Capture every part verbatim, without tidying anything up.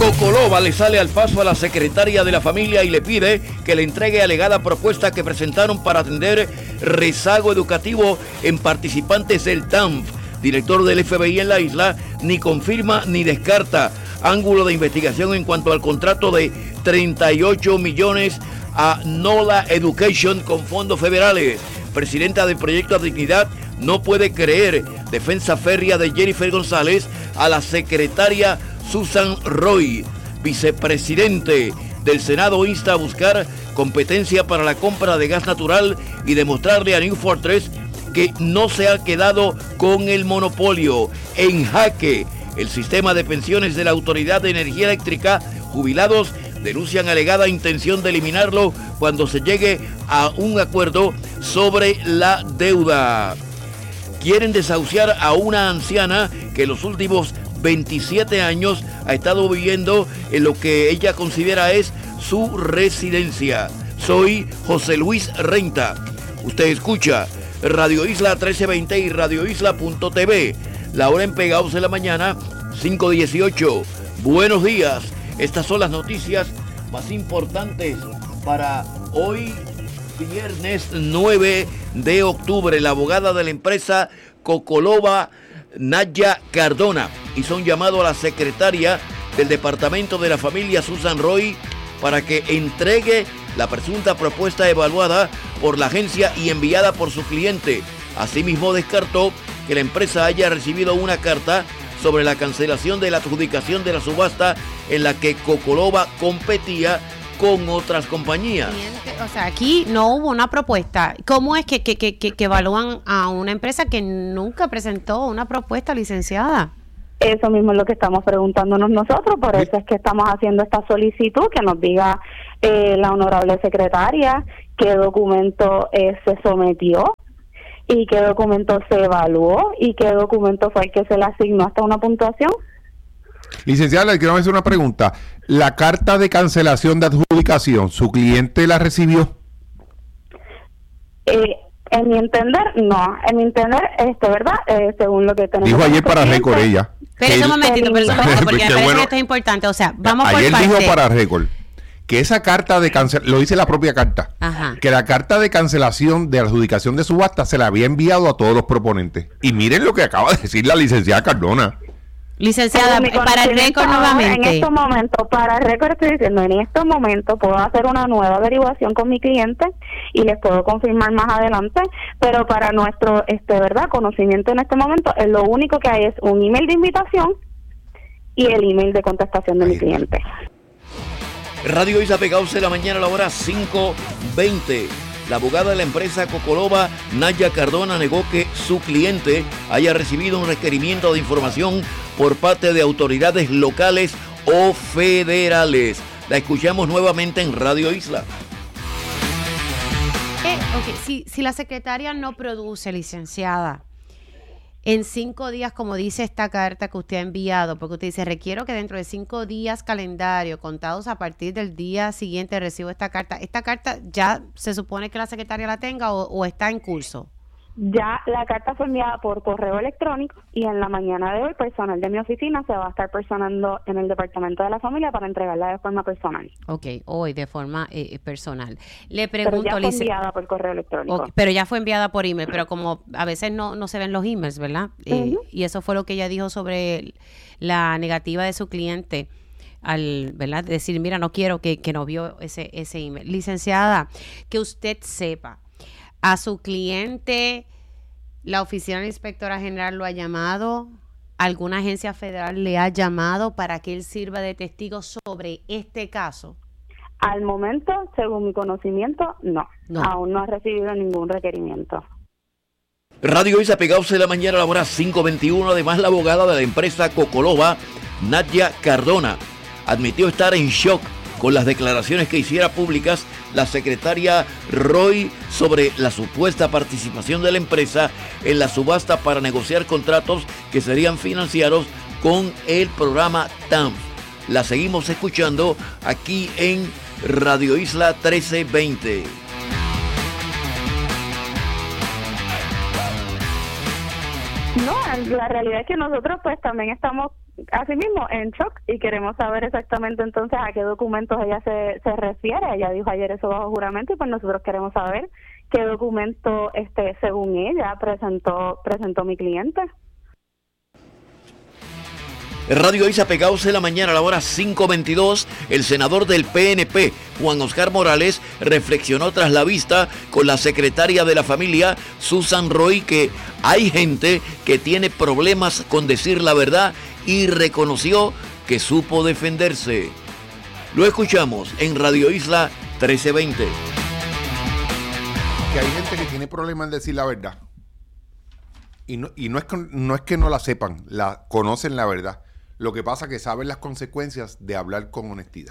Cocoloba le sale al paso a la secretaria de la familia y le pide que le entregue alegada propuesta que presentaron para atender rezago educativo en participantes del T A M F. Director del F B I en la isla ni confirma ni descarta ángulo de investigación en cuanto al contrato de treinta y ocho millones a NOLA Education con fondos federales. Presidenta del Proyecto Dignidad no puede creer defensa férrea de Jennifer González a la secretaria Susan Roy. Vicepresidente del Senado insta a buscar competencia para la compra de gas natural y demostrarle a New Fortress que no se ha quedado con el monopolio. En jaque el sistema de pensiones de la Autoridad de Energía Eléctrica. Jubilados denuncian alegada intención de eliminarlo cuando se llegue a un acuerdo sobre la deuda. Quieren desahuciar a una anciana que en los últimos veintisiete años ha estado viviendo en lo que ella considera es su residencia. Soy José Luis Renta. Usted escucha Radio Isla trece veinte y radio isla punto t v. La hora en Pegados de la mañana, cinco dieciocho. Buenos días. Estas son las noticias más importantes para hoy, viernes nueve de octubre. La abogada de la empresa Cocoloba, Naya Cardona, hizo un llamado a la secretaria del Departamento de la Familia, Susan Roy, para que entregue la presunta propuesta evaluada por la agencia y enviada por su cliente. Asimismo, descartó que la empresa haya recibido una carta sobre la cancelación de la adjudicación de la subasta en la que Cocoloba competía con otras compañías. O sea, aquí no hubo una propuesta. ¿Cómo es que, que, que, que evalúan a una empresa que nunca presentó una propuesta, licenciada? Eso mismo es lo que estamos preguntándonos nosotros, por eso es que estamos haciendo esta solicitud, que nos diga eh, la honorable secretaria qué documento eh, se sometió y qué documento se evaluó y qué documento fue el que se le asignó hasta una puntuación. Licenciada, le quiero hacer una pregunta. La carta de cancelación de adjudicación, ¿su cliente la recibió? Eh, en mi entender, no. En mi entender, este, ¿verdad? Eh, según lo que tenemos. Dijo ayer para récord ella. Pero un momentito, pero un momentito, porque me parece bueno, que esto es importante. O sea, vamos por ayer parte. dijo para récord que esa carta de cancelación, lo dice la propia carta, Ajá. que la carta de cancelación de adjudicación de subasta se la había enviado a todos los proponentes. Y miren lo que acaba de decir la licenciada Cardona. Licenciada, para el récord nuevamente. En estos momentos, para el récord estoy diciendo, en estos momentos puedo hacer una nueva averiguación con mi cliente y les puedo confirmar más adelante, pero para nuestro, este, verdad, conocimiento en este momento, es lo único que hay es un email de invitación y el email de contestación de Ay. mi cliente. Radio Isla Pegados de la mañana a la hora cinco veinte. La abogada de la empresa Cocoloba, Naya Cardona, negó que su cliente haya recibido un requerimiento de información por parte de autoridades locales o federales. La escuchamos nuevamente en Radio Isla. Eh, okay. si, si la secretaria no produce, licenciada, en cinco días, como dice esta carta que usted ha enviado, porque usted dice, requiero que dentro de cinco días calendario, contados a partir del día siguiente, recibo esta carta. ¿Esta carta ya se supone que la secretaria la tenga o, o está en curso? Ya la carta fue enviada por correo electrónico y en la mañana de hoy personal de mi oficina se va a estar personando en el Departamento de la Familia para entregarla de forma personal. Ok, hoy de forma eh, personal. Le pregunto, pero ya fue Lice... enviada por correo electrónico. Okay, pero ya fue enviada por email, pero como a veces no, no se ven los emails, ¿verdad? Uh-huh. Eh, y eso fue lo que ella dijo sobre la negativa de su cliente al, ¿verdad? Decir, mira, no quiero que, que no vio ese, ese email. Licenciada, que usted sepa, a su cliente, la oficina de la inspectora general lo ha llamado, alguna agencia federal le ha llamado para que él sirva de testigo sobre este caso. Al momento, según mi conocimiento, no. no. Aún no ha recibido ningún requerimiento. Radio Isla Pegados de la mañana a la hora cinco veintiuno. Además, la abogada de la empresa Cocoloba, Naya Cardona, admitió estar en shock con las declaraciones que hiciera públicas la secretaria Roy sobre la supuesta participación de la empresa en la subasta para negociar contratos que serían financiados con el programa T A M F. La seguimos escuchando aquí en Radio Isla trece veinte. No, la realidad es que nosotros pues también estamos así mismo en shock y queremos saber exactamente entonces a qué documentos ella se, se refiere. Ella dijo ayer eso bajo juramento y pues nosotros queremos saber qué documento este según ella presentó presentó mi cliente. Radio Isa Pegados de la mañana a la hora cinco veintidós, el senador del P N P, Juan Oscar Morales, reflexionó tras la vista con la secretaria de la familia, Susan Roy, que hay gente que tiene problemas con decir la verdad y reconoció que supo defenderse. Lo escuchamos en Radio Isla trece veinte. Que hay gente que tiene problemas en decir la verdad. Y no, y no, es, que, no es que no la sepan, la conocen la verdad. Lo que pasa es que saben las consecuencias de hablar con honestidad.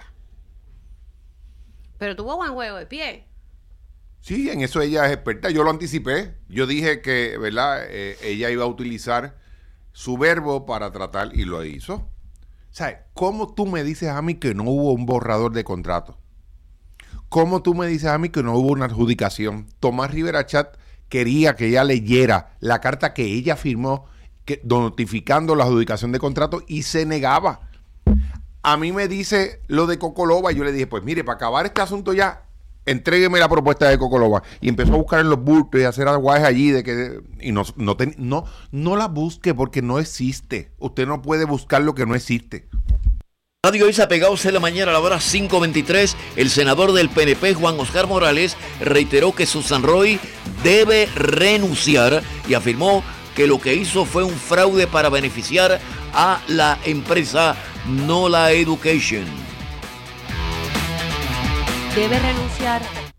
Pero tuvo buen juego de pie. Sí, en eso ella es experta. Yo lo anticipé. Yo dije que, ¿verdad? Eh, ella iba a utilizar su verbo para tratar y lo hizo. ¿Sabes? ¿Cómo tú me dices a mí que no hubo un borrador de contrato? ¿Cómo tú me dices a mí que no hubo una adjudicación? Tomás Rivera Chat quería que ella leyera la carta que ella firmó que, notificando la adjudicación de contrato y se negaba. A mí me dice lo de Cocoloba y yo le dije, pues mire, para acabar este asunto ya, entrégueme la propuesta de Cocoloba. Y empezó a buscar en los bultos y a hacer aguajes allí de que y no, no, ten, no, no la busque porque no existe. Usted no puede buscar lo que no existe. Radio Isa Pegados de la mañana a la hora cinco veintitrés, el senador del P N P, Juan Oscar Morales, reiteró que Susan Roy debe renunciar y afirmó que lo que hizo fue un fraude para beneficiar a la empresa Nola Education. Debe renunciar.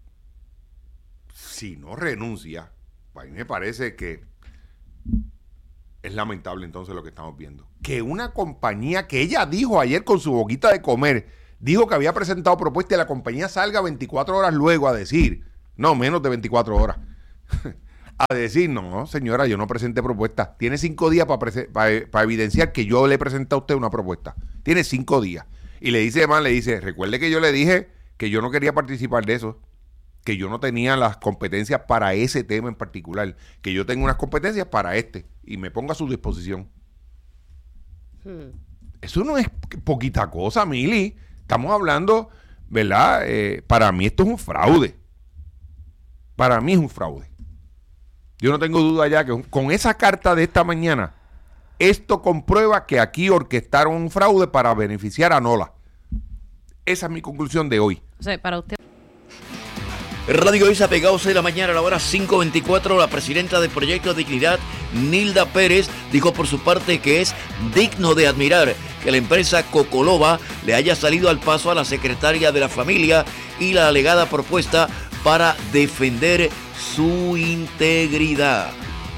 Si no renuncia, a mí me parece que es lamentable entonces lo que estamos viendo. Que una compañía que ella dijo ayer con su boquita de comer, dijo que había presentado propuesta y la compañía salga veinticuatro horas luego a decir, no, menos de veinticuatro horas, a decir, no, señora, yo no presenté propuesta. Tiene cinco días para para para evidenciar que yo le presenté a usted una propuesta. Tiene cinco días. Y le dice, además, le dice, recuerde que yo le dije que yo no quería participar de eso, que yo no tenía las competencias para ese tema en particular, que yo tengo unas competencias para este, y me pongo a su disposición. Hmm. Eso no es poquita cosa, Mili. Estamos hablando, ¿verdad? Eh, para mí esto es un fraude. Para mí es un fraude. Yo no tengo duda ya que con esa carta de esta mañana, esto comprueba que aquí orquestaron un fraude para beneficiar a Nola. Esa es mi conclusión de hoy. O sea, para usted. Radio Isa Pegados de la mañana a la hora cinco veinticuatro, la presidenta del Proyecto Dignidad, Nilda Pérez, dijo por su parte que es digno de admirar que la empresa Cocoloba le haya salido al paso a la secretaria de la familia y la alegada propuesta para defender su integridad.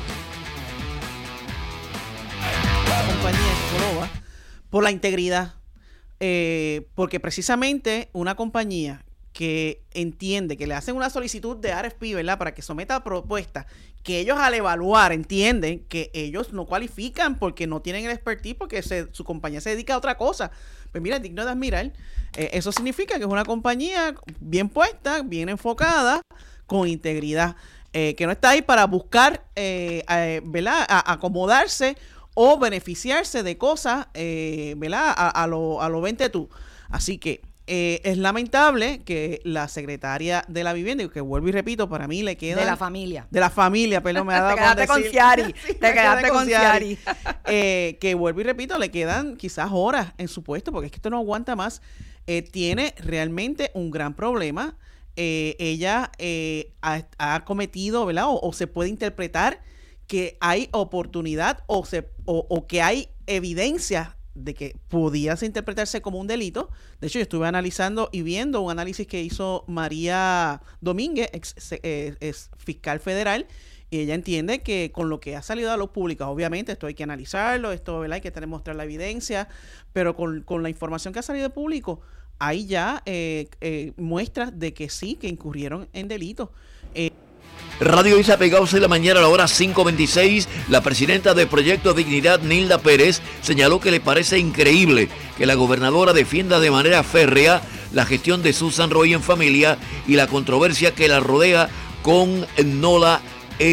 La compañía Cocoloba por la integridad, eh, porque precisamente una compañía que entiende que le hacen una solicitud de R F P, ¿verdad?, para que someta propuestas, que ellos al evaluar entienden que ellos no cualifican porque no tienen el expertise, porque se, su compañía se dedica a otra cosa. Pues mira, es digno de admirar. Eh, eso significa que es una compañía bien puesta, bien enfocada, con integridad, eh, que no está ahí para buscar, eh, eh, ¿verdad?, a, acomodarse o beneficiarse de cosas, eh, ¿verdad?, a, a lo, a lo vente tú. Así que eh, es lamentable que la secretaria de la vivienda, y que vuelvo y repito, para mí le queda... De la familia. De la familia, perdón, me ha dado Te quedaste con Ciari. Sí, te quedaste con Ciari. Eh, que vuelvo y repito, le quedan quizás horas en su puesto, porque es que esto no aguanta más. Eh, tiene realmente un gran problema. Eh, ella eh, ha, ha cometido, ¿verdad? O, o se puede interpretar que hay oportunidad o, se, o, o que hay evidencia de que pudiese interpretarse como un delito. De hecho, yo estuve analizando y viendo un análisis que hizo María Domínguez, ex, eh, ex fiscal federal, y ella entiende que con lo que ha salido a luz pública, obviamente esto hay que analizarlo, esto, ¿verdad?, hay que tener, mostrar la evidencia, pero con, con la información que ha salido de público, hay ya eh, eh, muestras de que sí, que incurrieron en delitos. Eh, Radio Isa Pegados de la mañana a la hora cinco veintiséis, la presidenta del Proyecto Dignidad, Nilda Pérez, señaló que le parece increíble que la gobernadora defienda de manera férrea la gestión de Susan Roy en familia y la controversia que la rodea con Nola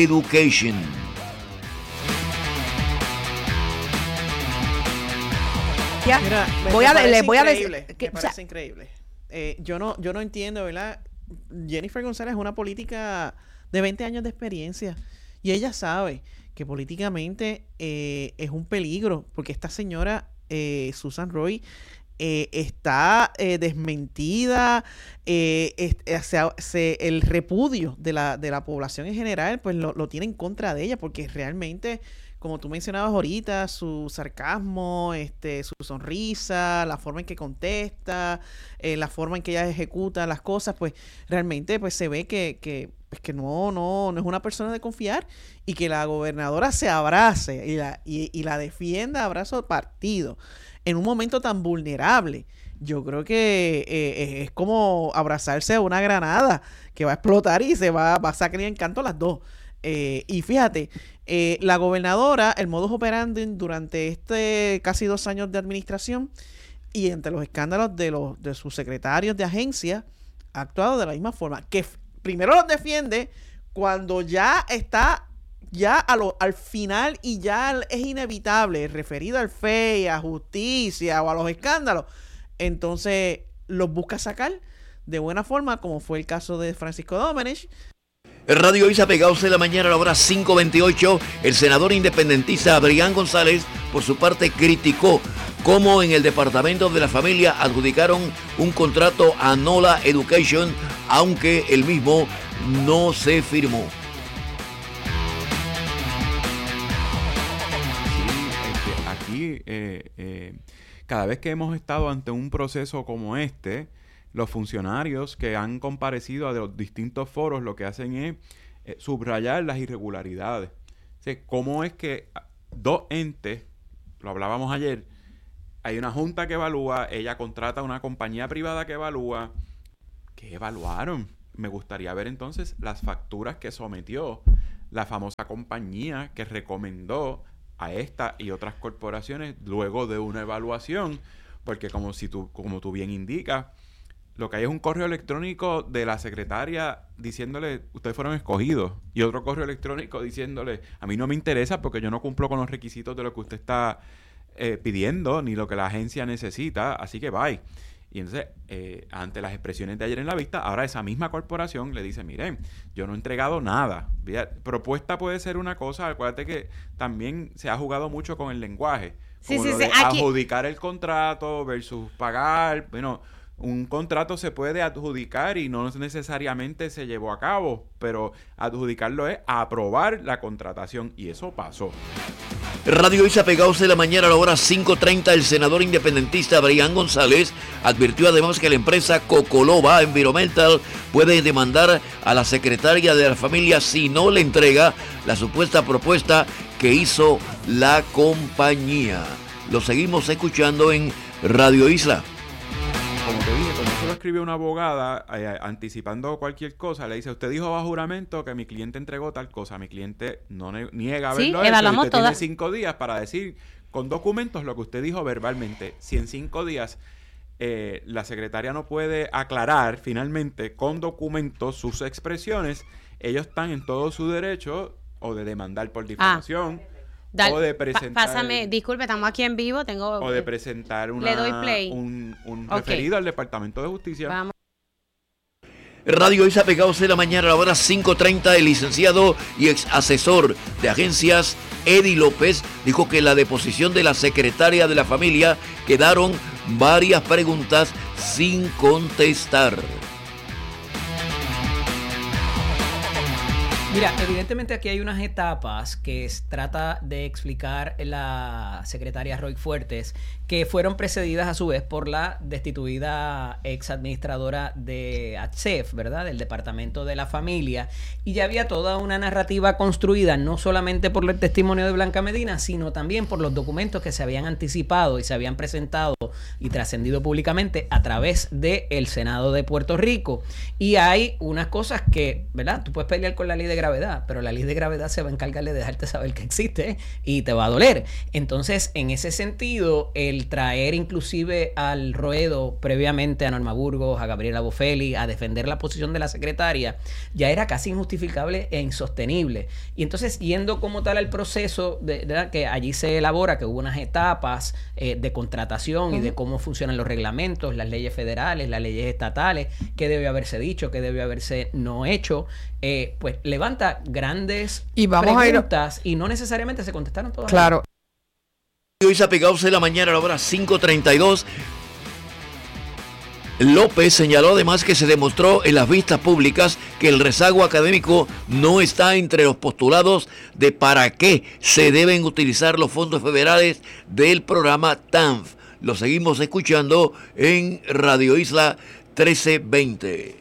Education. justicia. Mira, me- voy me a parece les voy a decir increíble, que, me o sea, parece increíble. Eh, yo no yo no entiendo, ¿verdad? Jennifer González es una política de veinte años de experiencia y ella sabe que políticamente eh, es un peligro porque esta señora eh, Susan Roy eh, está eh, desmentida, eh, es- eh, se ha- se- el repudio de la, de la población en general pues lo, lo tiene en contra de ella porque realmente, como tú mencionabas ahorita, su sarcasmo, este, su sonrisa, la forma en que contesta, eh, la forma en que ella ejecuta las cosas, pues realmente pues se ve que, que, pues, que no, no, no es una persona de confiar y que la gobernadora se abrace y la, y, y la defienda abrazo partido en un momento tan vulnerable. Yo creo que eh, es como abrazarse a una granada que va a explotar y se va, va a sacar en canto las dos. Eh, y fíjate, eh, la gobernadora, el modus operandi durante este casi dos años de administración y entre los escándalos de los de sus secretarios de agencia, ha actuado de la misma forma. Que f- primero los defiende cuando ya está ya a lo, al final y ya es inevitable, referido al F E I, a justicia o a los escándalos, entonces los busca sacar de buena forma, como fue el caso de Francisco Domenech. Radio Isa pegados de la mañana a la hora cinco veintiocho. El senador independentista Adrián González, por su parte, criticó cómo en el Departamento de la Familia adjudicaron un contrato a Nola Education, aunque el mismo no se firmó. Sí, este, aquí, eh, eh, cada vez que hemos estado ante un proceso como este, los funcionarios que han comparecido a los distintos foros lo que hacen es eh, subrayar las irregularidades. O sea, cómo es que dos entes, lo hablábamos ayer, hay una junta que evalúa, ella contrata a una compañía privada que evalúa. ¿Qué evaluaron? Me gustaría ver entonces las facturas que sometió la famosa compañía que recomendó a esta y otras corporaciones luego de una evaluación, porque como, si tú, como tú bien indicas, lo que hay es un correo electrónico de la secretaria diciéndole, ustedes fueron escogidos, y otro correo electrónico diciéndole, a mí no me interesa porque yo no cumplo con los requisitos de lo que usted está eh, pidiendo, ni lo que la agencia necesita, así que bye. Y entonces, eh, ante las expresiones de ayer en la vista, ahora esa misma corporación le dice, miren, yo no he entregado nada. Mira, propuesta puede ser una cosa, acuérdate que también se ha jugado mucho con el lenguaje. Sí, Como sí, lo sí, de aquí- adjudicar el contrato versus pagar, bueno... Un contrato se puede adjudicar y no necesariamente se llevó a cabo, pero adjudicarlo es aprobar la contratación y eso pasó. Radio Isa pegados de la mañana a la hora cinco treinta. El senador independentista Adrián González advirtió además que la empresa Cocolova Environmental puede demandar a la secretaria de la familia si no le entrega la supuesta propuesta que hizo la compañía. Lo seguimos escuchando en Radio Isla. Como te dije, cuando eso lo escribe una abogada, eh, anticipando cualquier cosa, le dice, usted dijo bajo juramento que mi cliente entregó tal cosa. Mi cliente no ne- niega Sí, haberlo hecho. Y evaluamos usted tiene todas. cinco días para decir con documentos lo que usted dijo verbalmente. Si en cinco días eh, la secretaria no puede aclarar finalmente con documentos sus expresiones, ellos están en todo su derecho o de demandar por difamación. Dal- o de pa- presentar pásame, disculpe, estamos aquí en vivo, tengo... o de presentar una, Le doy play. un, un Ok. referido al Departamento de Justicia. Vamos. Radio Isa pegados de la mañana a la hora cinco treinta. El licenciado y ex asesor de agencias Eddie López dijo que en la deposición de la secretaria de la familia quedaron varias preguntas sin contestar. Mira, evidentemente aquí hay unas etapas que es- trata de explicar la secretaria Roy Fuertes, que fueron precedidas a su vez por la destituida ex administradora de A T S E F, ¿verdad? Del Departamento de la Familia. Y ya había toda una narrativa construida, no solamente por el testimonio de Blanca Medina, sino también por los documentos que se habían anticipado y se habían presentado y trascendido públicamente a través del Senado de Puerto Rico. Y hay unas cosas que, ¿verdad? Tú puedes pelear con la ley de gravedad, pero la ley de gravedad se va a encargar de dejarte saber que existe y te va a doler. Entonces, en ese sentido, el traer inclusive al ruedo previamente a Norma Burgos, a Gabriela Boffelli, a defender la posición de la secretaria, ya era casi injustificable e insostenible. Y entonces, yendo como tal al proceso, de, de, que allí se elabora, que hubo unas etapas eh, de contratación uh-huh. y de cómo funcionan los reglamentos, las leyes federales, las leyes estatales, qué debe haberse dicho, qué debe haberse no hecho, eh, pues levanta grandes y vamos preguntas a ir... y no necesariamente se contestaron todas. Claro. Hoy se ha pegado de la mañana a la hora cinco treinta y dos. López señaló además que se demostró en las vistas públicas que el rezago académico no está entre los postulados de para qué se deben utilizar los fondos federales del programa T A N F. Lo seguimos escuchando en Radio Isla trece veinte.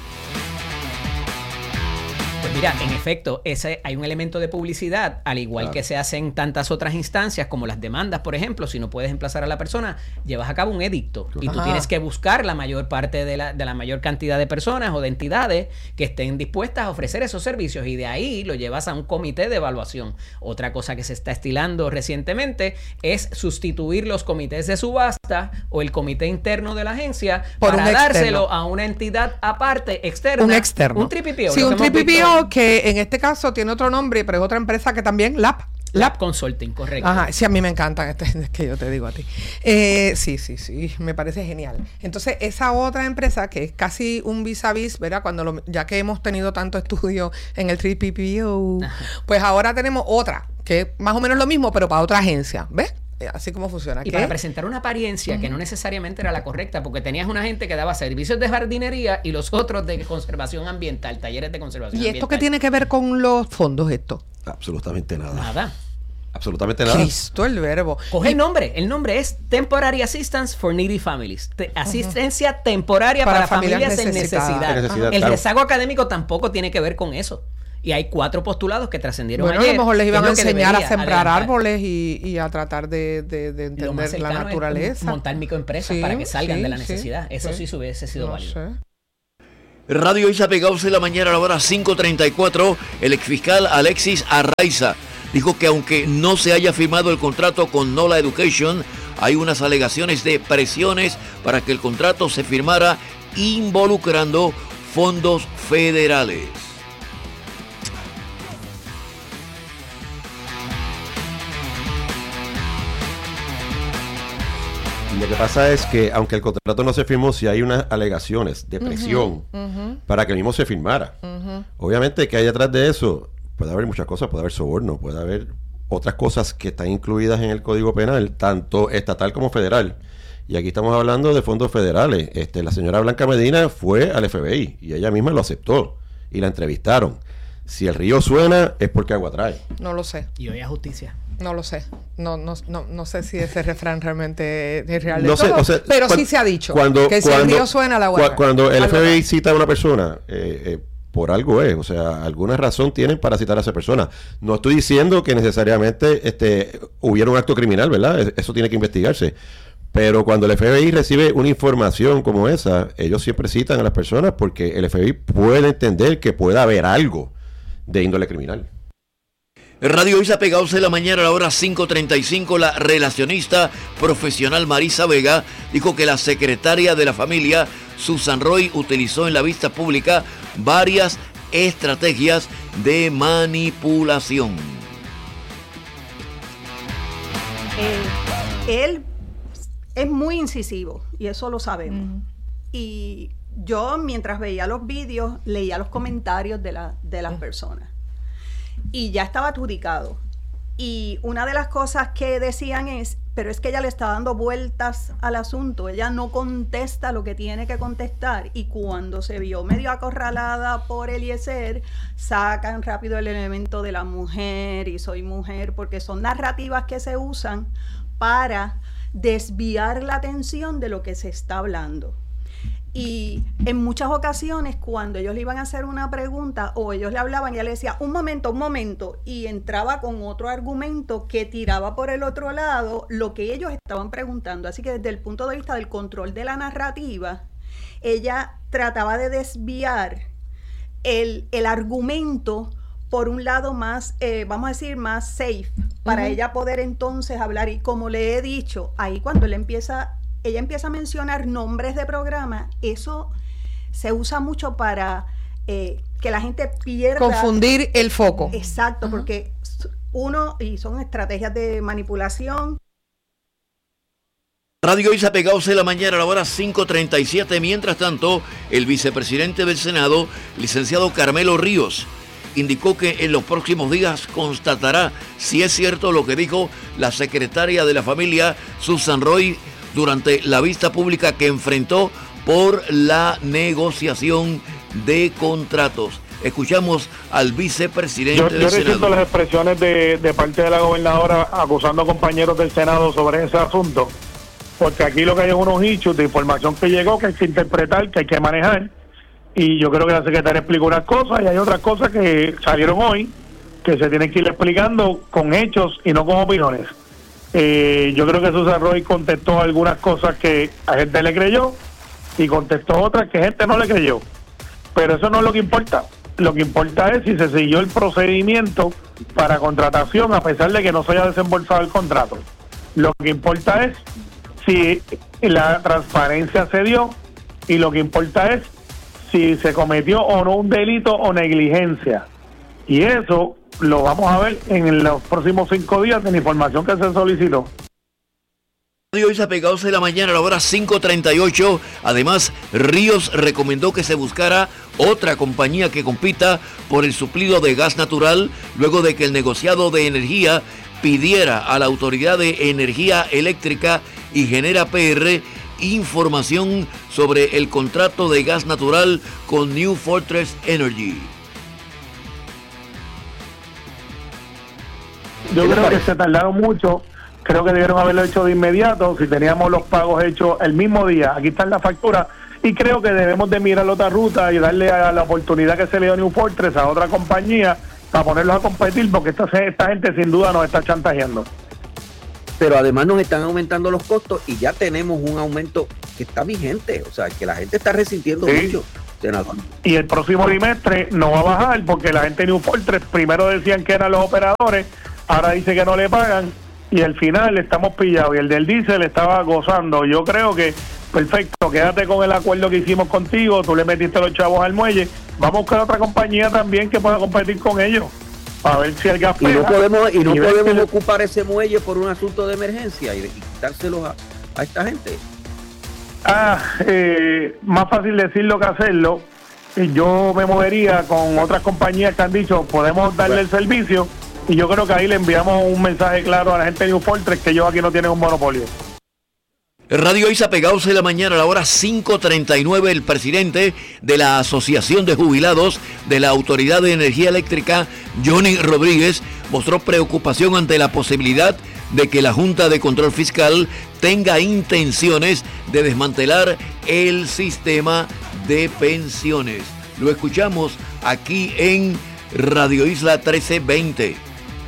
Pues mira, en efecto, ese, hay un elemento de publicidad, al igual claro. que se hace en tantas otras instancias, como las demandas, por ejemplo. Si no puedes emplazar a la persona, llevas a cabo un edicto. Y tú Ajá. tienes que buscar la mayor parte de la, de la mayor cantidad de personas o de entidades que estén dispuestas a ofrecer esos servicios. Y de ahí lo llevas a un comité de evaluación. Otra cosa que se está estilando recientemente es sustituir los comités de subasta o el comité interno de la agencia Por para dárselo a una entidad aparte, externa. Un externo. Un tripipio. Sí, un tripipio que en este caso tiene otro nombre, pero es otra empresa que también, Lab. Lab Consulting, correcto. Ajá, sí, a mí me encantan, este, es que yo te digo a ti. Eh, sí, sí, sí, me parece genial. Entonces, esa otra empresa que es casi un vis a vis, ¿verdad? Cuando lo, ya que hemos tenido tanto estudio en el tres P P O, Ajá. pues ahora tenemos otra, que es más o menos lo mismo, pero para otra agencia, ¿ves? Así como funciona. Y ¿Qué? para presentar una apariencia uh-huh. que no necesariamente era la correcta, porque tenías una gente que daba servicios de jardinería y los otros de conservación ambiental, talleres de conservación ambiental. ¿Y esto qué tiene que ver con los fondos esto? Absolutamente nada. Nada. Absolutamente nada. Cristo el verbo. Coge y... el nombre. El nombre es Temporary Assistance for Needy Families. Te, asistencia uh-huh. temporaria para, para familias, familias en necesidad. necesidad. El claro. rezago académico tampoco tiene que ver con eso. Y hay cuatro postulados que trascendieron bueno, ayer. Bueno, a lo mejor les iban a enseñar a sembrar adelantar. árboles y, y a tratar de, de, de entender la naturaleza. Montar microempresas sí, para que salgan sí, de la necesidad. Sí, Eso sí, sí hubiese sido no válido. Sé. Radio Isa pegados en la mañana a la hora cinco treinta y cuatro. El exfiscal Alexis Arraiza dijo que aunque no se haya firmado el contrato con Nola Education, hay unas alegaciones de presiones para que el contrato se firmara involucrando fondos federales. Lo que pasa es que, aunque el contrato no se firmó, sí hay unas alegaciones de presión uh-huh, uh-huh. para que el mismo se firmara. Uh-huh. Obviamente que hay detrás de eso, puede haber muchas cosas, puede haber soborno, puede haber otras cosas que están incluidas en el Código Penal, tanto estatal como federal. Y aquí estamos hablando de fondos federales. Este, la señora Blanca Medina fue al F B I y ella misma lo aceptó y la entrevistaron. Si el río suena, es porque agua trae. No lo sé. Y hoy a justicia. No lo sé. No, no, no, no sé si ese refrán realmente es real. No sé, o sea, pero cuando, sí se ha dicho cuando, que si cuando, el río suena, la agua. Cuando el F B I cita a una persona, eh, eh, por algo es, o sea, alguna razón tienen para citar a esa persona. No estoy diciendo que necesariamente este, hubiera un acto criminal, ¿verdad? Eso tiene que investigarse. Pero cuando el F B I recibe una información como esa, ellos siempre citan a las personas porque el F B I puede entender que pueda haber algo de índole criminal. Radio Isa pegados en la mañana a la hora cinco treinta y cinco. La relacionista profesional Marisa Vega dijo que la secretaria de la familia, Susan Roy, utilizó en la vista pública varias estrategias de manipulación. Eh, él es muy incisivo y eso lo sabemos. Mm. Y yo, mientras veía los vídeos, leía los comentarios de, la, de las mm. personas. Y ya estaba adjudicado. Y una de las cosas que decían es, pero es que ella le está dando vueltas al asunto, ella no contesta lo que tiene que contestar. Y cuando se vio medio acorralada por Eliezer, sacan rápido el elemento de la mujer y soy mujer, porque son narrativas que se usan para desviar la atención de lo que se está hablando. Y en muchas ocasiones, cuando ellos le iban a hacer una pregunta o ellos le hablaban, ella le decía, un momento, un momento, y entraba con otro argumento que tiraba por el otro lado lo que ellos estaban preguntando. Así que desde el punto de vista del control de la narrativa, ella trataba de desviar el, el argumento por un lado más, eh, vamos a decir, más safe, para uh-huh. ella poder entonces hablar. Y como le he dicho, ahí cuando él empieza, ella empieza a mencionar nombres de programa, eso se usa mucho para eh, que la gente pierda... Confundir el foco. Exacto, uh-huh. porque uno, y son estrategias de manipulación. Radio Isa Pegados en la mañana a la hora cinco treinta y siete. Mientras tanto, el vicepresidente del Senado, licenciado Carmelo Ríos, indicó que en los próximos días constatará si es cierto lo que dijo la secretaria de la familia, Susan Roy, durante la vista pública que enfrentó por la negociación de contratos. Escuchamos al vicepresidente yo, del yo Senado. resiento las expresiones de, de parte de la gobernadora acusando a compañeros del Senado sobre ese asunto, porque aquí lo que hay es unos hechos de información que llegó, que hay que interpretar, que hay que manejar. Y yo creo que la secretaria explicó unas cosas y hay otras cosas que salieron hoy que se tienen que ir explicando con hechos y no con opiniones. Eh, yo creo que Susan Roy contestó algunas cosas que a gente le creyó y contestó otras que gente no le creyó. Pero eso no es lo que importa. Lo que importa es si se siguió el procedimiento para contratación a pesar de que no se haya desembolsado el contrato. Lo que importa es si la transparencia se dio y lo que importa es si se cometió o no un delito o negligencia. Y eso lo vamos a ver en los próximos cinco días de la información que se solicitó. Radio Isa Pegados en la mañana a la hora cinco treinta y ocho. Además, Ríos recomendó que se buscara otra compañía que compita por el suplido de gas natural luego de que el negociado de energía pidiera a la Autoridad de Energía Eléctrica y Genera P R información sobre el contrato de gas natural con New Fortress Energy. Yo creo que se tardaron mucho, creo que debieron haberlo hecho de inmediato, si teníamos los pagos hechos el mismo día, aquí está la factura, y creo que debemos de mirar la otra ruta y darle a la oportunidad que se le dio a New Fortress a otra compañía para ponerlos a competir, porque esta, esta gente sin duda nos está chantajeando. Pero además nos están aumentando los costos y ya tenemos un aumento que está vigente, o sea, que la gente está resintiendo sí. mucho. Senador. Y el próximo trimestre no va a bajar porque la gente de New Fortress primero decían que eran los operadores, ahora dice que no le pagan y al final estamos pillados y el del diésel estaba gozando. Yo creo que perfecto, quédate con el acuerdo que hicimos contigo, tú le metiste los chavos al muelle, vamos a buscar otra compañía también que pueda competir con ellos. A ver si el gas y no podemos y no y podemos que... ocupar ese muelle por un asunto de emergencia y, y quitárselos a, a esta gente. Ah, eh, más fácil decirlo que hacerlo. Yo me movería con otras compañías que han dicho podemos darle el servicio y yo creo que ahí le enviamos un mensaje claro a la gente de New Fortress que ellos aquí no tienen un monopolio. Radio Isa Pegados en la mañana a la hora cinco treinta y nueve. El presidente de la Asociación de Jubilados de la Autoridad de Energía Eléctrica, Johnny Rodríguez, mostró preocupación ante la posibilidad de que la Junta de Control Fiscal tenga intenciones de desmantelar el sistema de pensiones. Lo escuchamos aquí en Radio Isla trece veinte.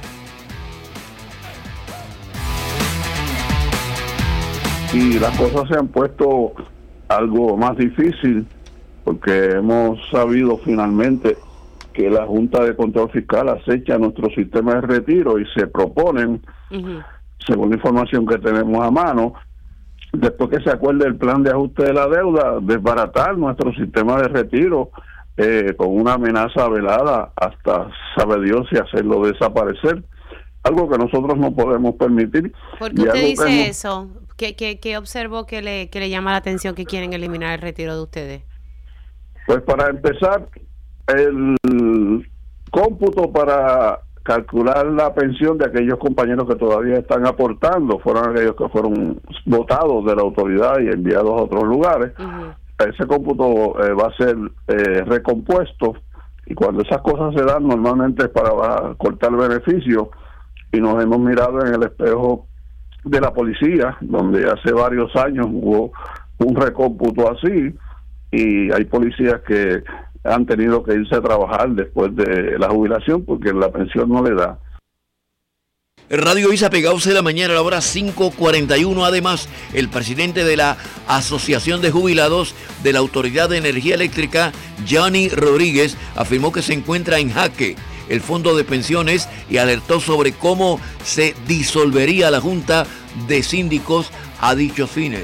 Y las cosas se han puesto algo más difícil porque hemos sabido finalmente que la Junta de Control Fiscal acecha nuestro sistema de retiro y se proponen, uh-huh. según la información que tenemos a mano, después que se acuerde el plan de ajuste de la deuda, desbaratar nuestro sistema de retiro eh, con una amenaza velada hasta sabe Dios si hacerlo desaparecer. Algo que nosotros no podemos permitir. ¿Por qué usted dice hemos... eso? ¿Qué, qué, qué observó que le, que le llama la atención que quieren eliminar el retiro de ustedes? Pues para empezar, el cómputo para calcular la pensión de aquellos compañeros que todavía están aportando, fueron aquellos que fueron votados de la autoridad y enviados a otros lugares. Uh-huh. Ese cómputo eh, va a ser eh, recompuesto y cuando esas cosas se dan normalmente es para cortar beneficios y nos hemos mirado en el espejo de la policía, donde hace varios años hubo un recómputo así y hay policías que han tenido que irse a trabajar después de la jubilación porque la pensión no le da. Radio Isa Pegados en la mañana a la hora cinco cuarenta y uno. Además, el presidente de la Asociación de Jubilados de la Autoridad de Energía Eléctrica, Johnny Rodríguez, afirmó que se encuentra en jaque el fondo de pensiones y alertó sobre cómo se disolvería la Junta de Síndicos a dichos fines.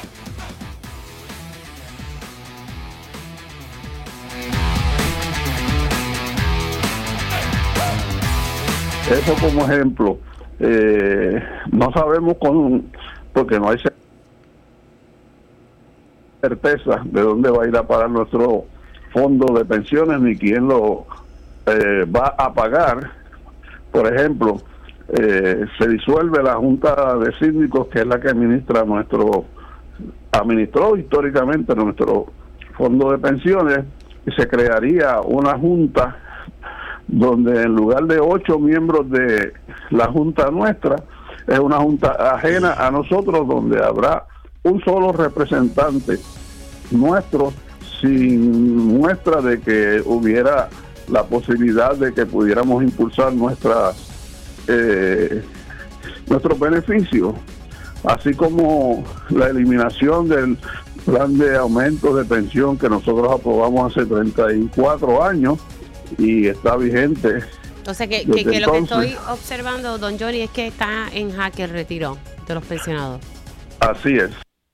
Eso como ejemplo, eh, no sabemos con, porque no hay certeza de dónde va a ir a parar nuestro fondo de pensiones ni quién lo eh, va a pagar. Por ejemplo, eh, se disuelve la Junta de Síndicos, que es la que administra nuestro, administró históricamente nuestro fondo de pensiones, y se crearía una junta donde en lugar de ocho miembros de la junta nuestra, es una junta ajena a nosotros, donde habrá un solo representante nuestro, sin muestra de que hubiera la posibilidad de que pudiéramos impulsar nuestra eh, nuestros beneficios, así como la eliminación del plan de aumento de pensión que nosotros aprobamos hace treinta y cuatro años y está vigente. Entonces, que, que, que lo que estoy observando, don Johnny, es que está en jaque el retiro de los pensionados. Así es.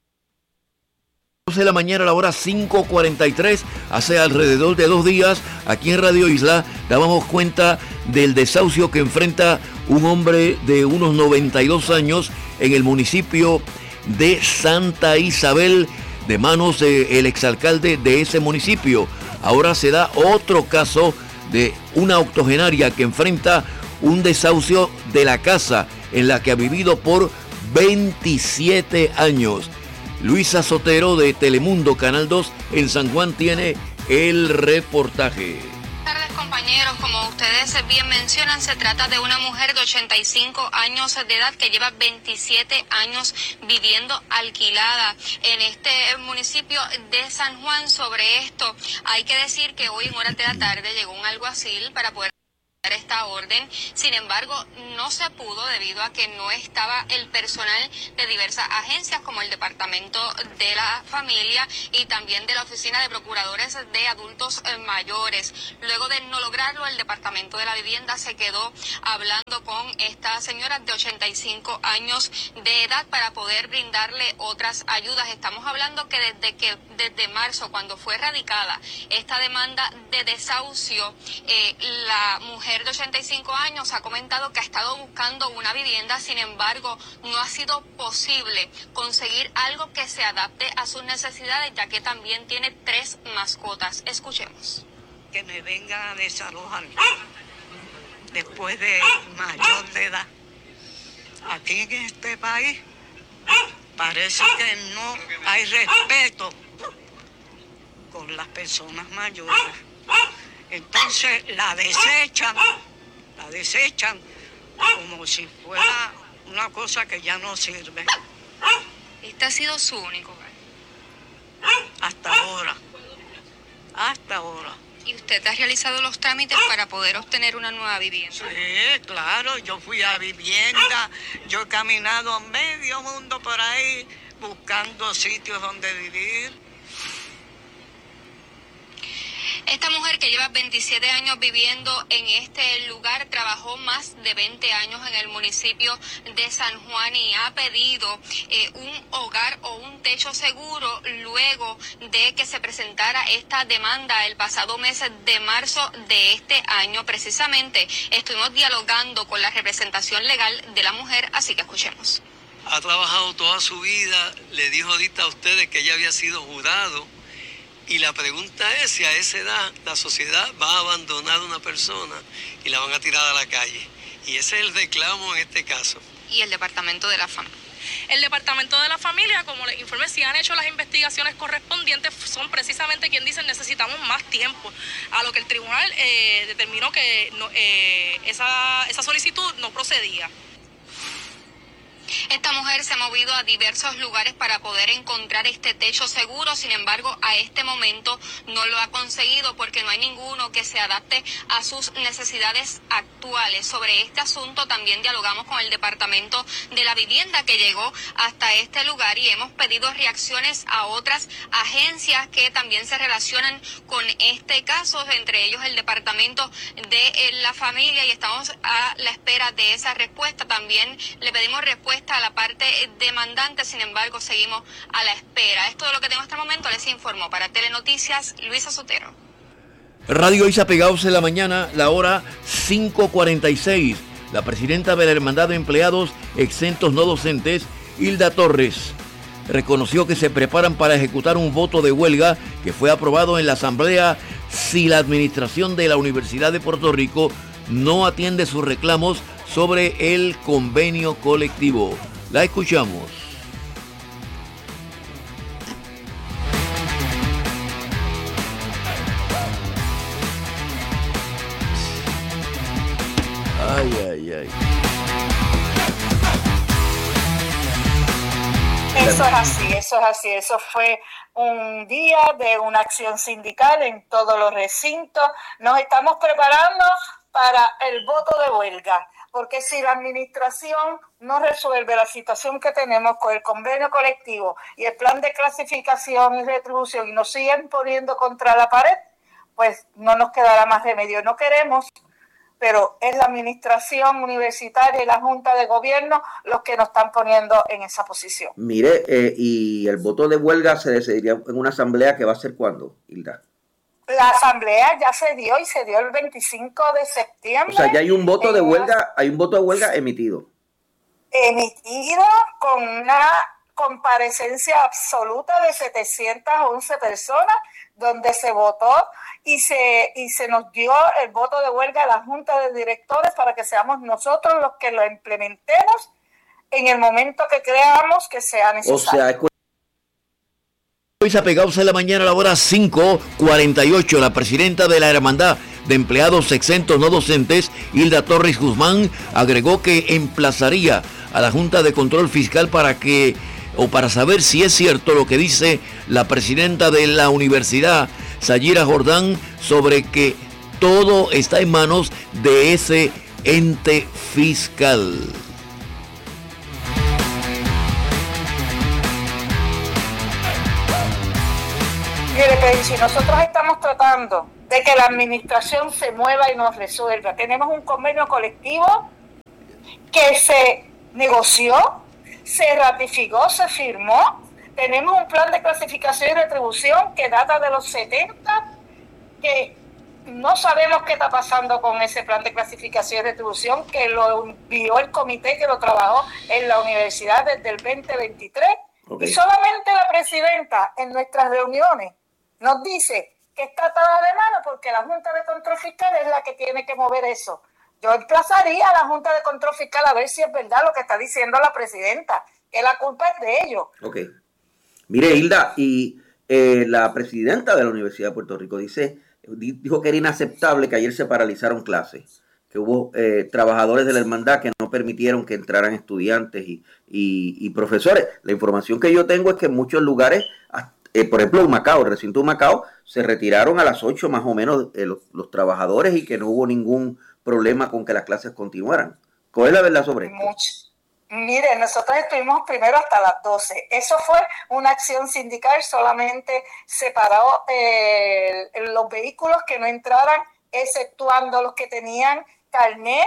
doce de la mañana a la hora cinco cuarenta y tres, hace alrededor de dos días, aquí en Radio Isla, dábamos cuenta del desahucio que enfrenta un hombre de unos noventa y dos años en el municipio de Santa Isabel, de manos del exalcalde de ese municipio. Ahora se da otro caso de una octogenaria que enfrenta un desahucio de la casa en la que ha vivido por veintisiete años. Luisa Sotero de Telemundo Canal dos en San Juan tiene el reportaje. Buenas tardes, compañeros. Como ustedes bien mencionan, se trata de una mujer de ochenta y cinco años de edad que lleva veintisiete años viviendo alquilada en este municipio de San Juan. Sobre esto hay que decir que hoy en horas de la tarde llegó un alguacil para poder esta orden. Sin embargo, no se pudo debido a que no estaba el personal de diversas agencias como el Departamento de la Familia y también de la Oficina de Procuradores de Adultos Mayores. Luego de no lograrlo, el Departamento de la Vivienda se quedó hablando con esta señora de ochenta y cinco años de edad para poder brindarle otras ayudas. Estamos hablando que desde que desde marzo, cuando fue radicada esta demanda de desahucio, eh, la mujer de ochenta y cinco años ha comentado que ha estado buscando una vivienda, sin embargo, no ha sido posible conseguir algo que se adapte a sus necesidades, ya que también tiene tres mascotas. Escuchemos. Que me vengan a desalojar después de mayor de edad. Aquí en este país parece que no hay respeto con las personas mayores. Entonces la desechan, la desechan como si fuera una cosa que ya no sirve. ¿Este ha sido su único hogar? Hasta ahora, hasta ahora. ¿Y usted ha realizado los trámites para poder obtener una nueva vivienda? Sí, claro, yo fui a vivienda, yo he caminado medio mundo por ahí buscando sitios donde vivir. Esta mujer, que lleva veintisiete años viviendo en este lugar, trabajó más de veinte años en el municipio de San Juan y ha pedido eh, un hogar o un techo seguro luego de que se presentara esta demanda el pasado mes de marzo de este año. Precisamente estuvimos dialogando con la representación legal de la mujer, así que escuchemos. Ha trabajado toda su vida, le dijo ahorita a ustedes que ella había sido jurado. Y la pregunta es si a esa edad la sociedad va a abandonar a una persona y la van a tirar a la calle. Y ese es el reclamo en este caso. ¿Y el Departamento de la Familia? El Departamento de la Familia, como les informé, si han hecho las investigaciones correspondientes, son precisamente quien dicen necesitamos más tiempo, a lo que el tribunal eh, determinó que no, eh, esa, esa solicitud no procedía. Esta mujer se ha movido a diversos lugares para poder encontrar este techo seguro, sin embargo, a este momento no lo ha conseguido porque no hay ninguno que se adapte a sus necesidades actuales. Sobre este asunto también dialogamos con el Departamento de la Vivienda que llegó hasta este lugar y hemos pedido reacciones a otras agencias que también se relacionan con este caso, entre ellos el Departamento de eh, la Familia, y estamos a la espera de esa respuesta. También le pedimos respuesta a la parte demandante, sin embargo seguimos a la espera. Esto es lo que tengo hasta el momento, les informo para Telenoticias, Luisa Sotero. Radio Isa Pegados en la mañana, la hora cinco cuarenta y seis. La presidenta de la Hermandad de Empleados Exentos No Docentes, Hilda Torres, reconoció que se preparan para ejecutar un voto de huelga que fue aprobado en la Asamblea si la administración de la Universidad de Puerto Rico no atiende sus reclamos sobre el convenio colectivo. La escuchamos. Ay, ay, ay. Eso es así, eso es así. Eso fue un día de una acción sindical en todos los recintos. Nos estamos preparando para el voto de huelga, porque si la administración no resuelve la situación que tenemos con el convenio colectivo y el plan de clasificación y retribución y nos siguen poniendo contra la pared, pues no nos quedará más remedio. No queremos, pero es la administración universitaria y la Junta de Gobierno los que nos están poniendo en esa posición. Mire, eh, y el voto de huelga se decidiría en una asamblea que va a ser ¿cuándo, Hilda? La asamblea ya se dio y se dio el veinticinco de septiembre. O sea, ya hay un voto de huelga, hay un voto de huelga emitido. Emitido con una comparecencia absoluta de setecientas once personas, donde se votó y se y se nos dio el voto de huelga a la Junta de Directores para que seamos nosotros los que lo implementemos en el momento que creamos que sea necesario. O sea, es Hoy Pegados en la mañana a la hora cinco cuarenta y ocho, la presidenta de la Hermandad de Empleados Exentos No Docentes, Hilda Torres Guzmán, agregó que emplazaría a la Junta de Control Fiscal para que, o para saber si es cierto lo que dice la presidenta de la universidad, Sayira Jordán, sobre que todo está en manos de ese ente fiscal. Mire, pero si nosotros estamos tratando de que la administración se mueva y nos resuelva, tenemos un convenio colectivo que se negoció, se ratificó, se firmó, tenemos un plan de clasificación y retribución que data de los setenta, que no sabemos qué está pasando con ese plan de clasificación y retribución, que lo envió el comité que lo trabajó en la universidad desde el veinte veintitrés, okay. Y solamente la presidenta en nuestras reuniones nos dice que está atada de mano porque la Junta de Control Fiscal es la que tiene que mover eso. Yo emplazaría a la Junta de Control Fiscal a ver si es verdad lo que está diciendo la presidenta, que la culpa es de ellos. Ok. Mire, Hilda, y eh, la presidenta de la Universidad de Puerto Rico dice, dijo que era inaceptable que ayer se paralizaron clases, que hubo eh, trabajadores de la hermandad que no permitieron que entraran estudiantes y, y, y profesores. La información que yo tengo es que en muchos lugares, eh, por ejemplo en Macao, el recinto de Macao, se retiraron a las ocho más o menos eh, los, los trabajadores y que no hubo ningún problema con que las clases continuaran. ¿Cuál es la verdad sobre esto? Mucho. Mire, nosotros estuvimos primero hasta las doce. Eso fue una acción sindical, solamente separó eh, los vehículos que no entraran, exceptuando los que tenían carnet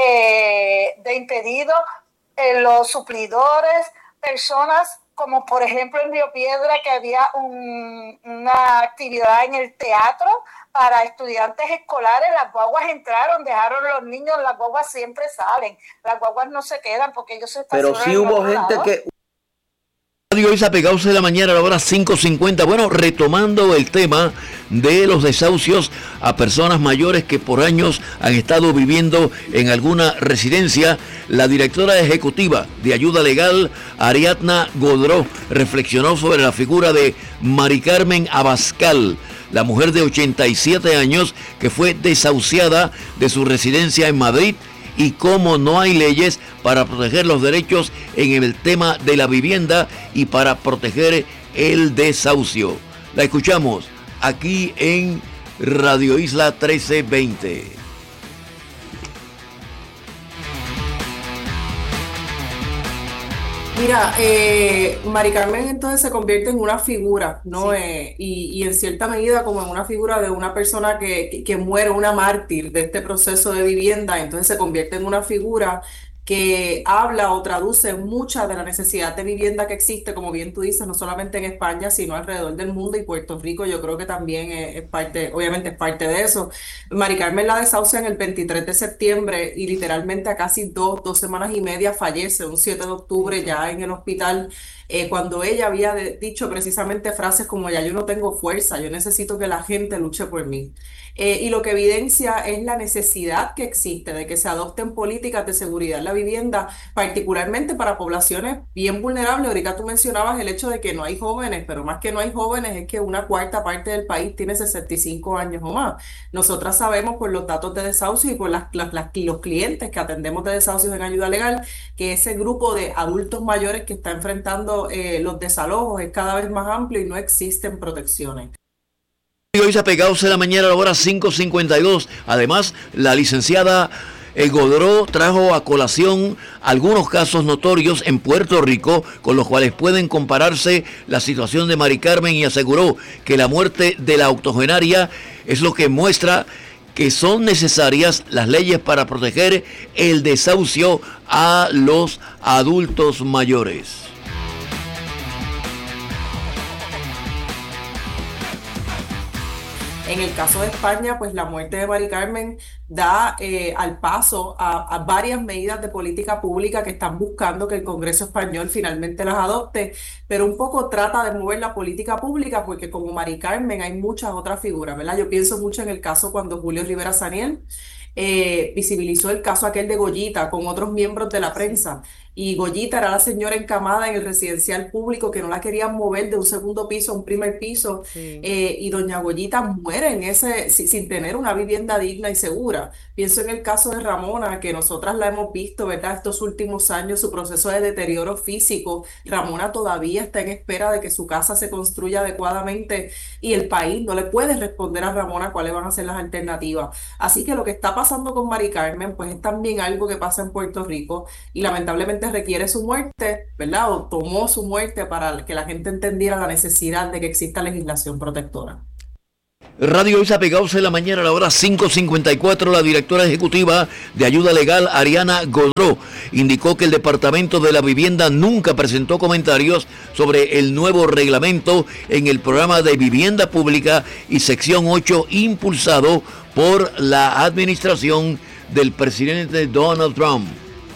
eh, de impedido, eh, los suplidores, personas como por ejemplo en Río Piedra, que había un, una actividad en el teatro para estudiantes escolares. Las guaguas entraron, dejaron los niños, las guaguas siempre salen, las guaguas no se quedan porque ellos se estacionan. Pero sí hubo gente lado. que... Radio Isa Pegados de la mañana a la hora cinco cincuenta. Bueno, retomando el tema de los desahucios a personas mayores que por años han estado viviendo en alguna residencia, la directora ejecutiva de Ayuda Legal, Ariadna Godró, reflexionó sobre la figura de Mari Carmen Abascal, la mujer de ochenta y siete años que fue desahuciada de su residencia en Madrid y cómo no hay leyes para proteger los derechos en el tema de la vivienda y para proteger el desahucio. La escuchamos aquí en Radio Isla trece veinte. Mira, eh, Mari Carmen entonces se convierte en una figura, ¿no? Sí. Eh, y, y en cierta medida como en una figura de una persona que, que, que muere, una mártir de este proceso de vivienda, entonces se convierte en una figura que habla o traduce mucha de la necesidad de vivienda que existe, como bien tú dices, no solamente en España, sino alrededor del mundo, y Puerto Rico yo creo que también es, es parte, obviamente es parte de eso. Mari Carmen la desahucian el veintitrés de septiembre y literalmente a casi dos, dos semanas y media fallece, un siete de octubre ya en el hospital, eh, cuando ella había de, dicho precisamente frases como: ya yo no tengo fuerza, yo necesito que la gente luche por mí. Eh, y lo que evidencia es la necesidad que existe de que se adopten políticas de seguridad en la vivienda, particularmente para poblaciones bien vulnerables. Ahorita tú mencionabas el hecho de que no hay jóvenes, pero más que no hay jóvenes es que una cuarta parte del país tiene sesenta y cinco años o más. Nosotras sabemos por los datos de desahucio y por las, las, las, los clientes que atendemos de desahucios en ayuda legal, que ese grupo de adultos mayores que está enfrentando eh, los desalojos es cada vez más amplio y no existen protecciones. Hoy se ha pegado de la mañana a la hora cinco cincuenta y dos. Además, la licenciada eh, Godró trajo a colación algunos casos notorios en Puerto Rico con los cuales pueden compararse la situación de Mari Carmen, y aseguró que la muerte de la octogenaria es lo que muestra que son necesarias las leyes para proteger el desahucio a los adultos mayores. En el caso de España, pues la muerte de Mari Carmen da eh, al paso a, a varias medidas de política pública que están buscando que el Congreso español finalmente las adopte, pero un poco trata de mover la política pública porque como Mari Carmen hay muchas otras figuras, ¿verdad? Yo pienso mucho en el caso cuando Julio Rivera Saniel eh, visibilizó el caso aquel de Goyita con otros miembros de la prensa. Y Goyita era la señora encamada en el residencial público que no la querían mover de un segundo piso a un primer piso. Sí. Eh, y doña Goyita muere en ese, sin, sin tener una vivienda digna y segura. Pienso en el caso de Ramona, que nosotras la hemos visto, ¿verdad? Estos últimos años, su proceso de deterioro físico. Ramona todavía está en espera de que su casa se construya adecuadamente y el país no le puede responder a Ramona cuáles van a ser las alternativas. Así que lo que está pasando con Mari Carmen, pues es también algo que pasa en Puerto Rico y lamentablemente requiere su muerte, ¿verdad? O tomó su muerte para que la gente entendiera la necesidad de que exista legislación protectora. Radio Isa Pegados en la mañana a la hora cinco cincuenta y cuatro, la directora ejecutiva de Ayuda Legal, Ariana Godró, indicó que el Departamento de la Vivienda nunca presentó comentarios sobre el nuevo reglamento en el programa de vivienda pública y sección ocho impulsado por la administración del presidente Donald Trump.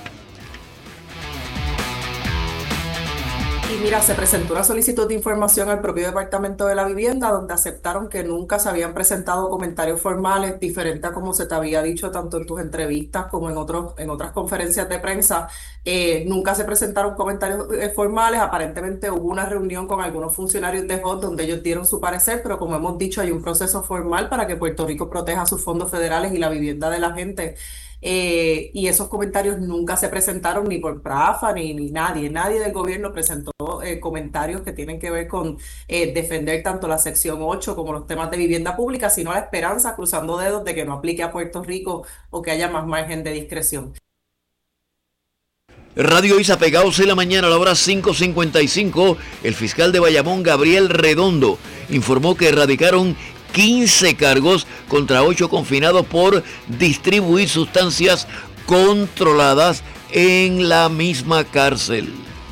Y mira, se presentó una solicitud de información al propio Departamento de la Vivienda donde aceptaron que nunca se habían presentado comentarios formales, diferente a como se te había dicho tanto en tus entrevistas como en otros en otras conferencias de prensa. Eh, nunca se presentaron comentarios eh, formales. Aparentemente hubo una reunión con algunos funcionarios de H O T donde ellos dieron su parecer, pero como hemos dicho, hay un proceso formal para que Puerto Rico proteja sus fondos federales y la vivienda de la gente. Eh, y esos comentarios nunca se presentaron ni por PRAFA ni, ni nadie, nadie del gobierno presentó eh, comentarios que tienen que ver con eh, defender tanto la sección ocho como los temas de vivienda pública, sino la esperanza, cruzando dedos, de que no aplique a Puerto Rico o que haya más margen de discreción. Radio Isa Pegados en la mañana a la hora cinco cincuenta y cinco, el fiscal de Bayamón, Gabriel Redondo, informó que erradicaron quince cargos contra ocho confinados por distribuir sustancias controladas en la misma cárcel.